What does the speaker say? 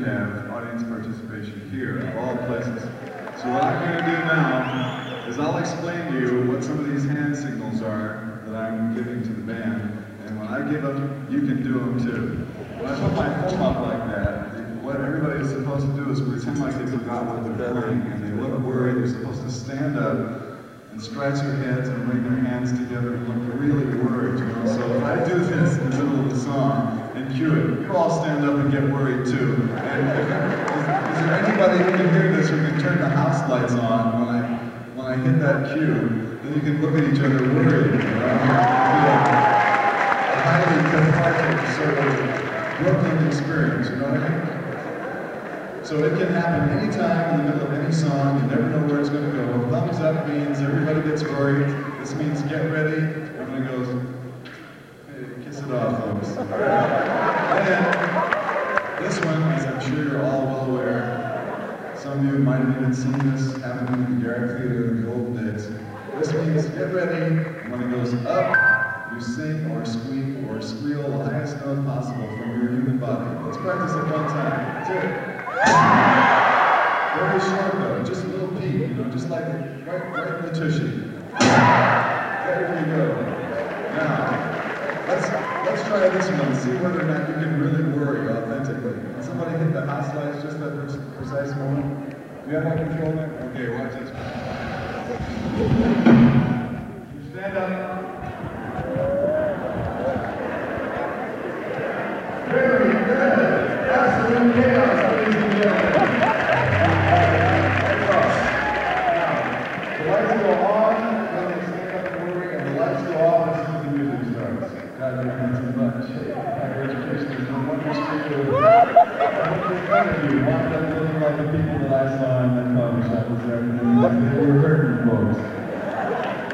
have audience participation here, of all places. So what I'm going to do now is I'll explain to you what some of these hand signals are that I'm giving to the band, and when I give them, you can do them too. When I put my phone up like that, what everybody is supposed to do is pretend like they forgot what they're playing, and they look worried. They're supposed to stand up and scratch their heads and bring their hands together and look really worried, you know? So if I do this in the middle of the song and cue it, you all stand up and get worried too. And is there anybody who can hear this who can turn the house lights on when I hit that cue? Then you can look at each other worried, you know? A highly cathartic sort of Brooklyn experience, you know what I mean? So it can happen anytime in the middle of any song. You never know where it's going to go. Thumbs up means everybody gets worried. This means get ready. Everybody goes, hey, kiss it off, folks. And this one, as I'm sure you're all well aware, some of you might have even seen this happen in the Garrick Theater in the old days. This means get ready. When it goes up, you sing or squeak or squeal the highest note possible from your human body. Let's practice it one time. Two. Very short though, just a little peep, you know, just like right in the tushy. There you go. Now, let's try this one and see whether or not you can really worry authentically. Can somebody hit the house lights just at this precise moment? Do you have my control there? Okay, watch this. You stand up. Very good. Absolute chaos, ladies and gentlemen. The lights go on when they stand up and worry, and the lights go off as soon as the music starts. God, you're doing too much. Higher education is no wonder strictly. I hope you're proud of you. Wound up looking like the people that I saw in that coffee shop this afternoon. They were hurting folks.